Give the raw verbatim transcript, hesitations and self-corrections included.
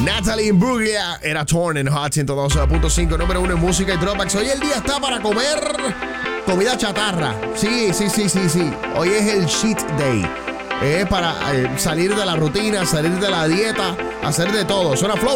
Natalie Imbruglia era Torn en Hot ciento doce punto cinco, número uno en música y dropbacks. Hoy el día está para comer comida chatarra. Sí, sí, sí, sí, sí. Hoy es el cheat day. Es para eh, salir de la rutina, salir de la dieta, hacer de todo. Suena Flow